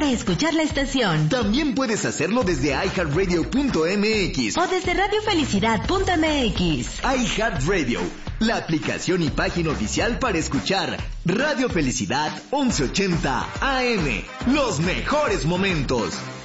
reescuchar la estación. También puedes hacerlo desde iHeartRadio.mx o desde radiofelicidad.mx. iHeartRadio, la aplicación y página oficial para escuchar Radio Felicidad 1180 AM. Los mejores momentos.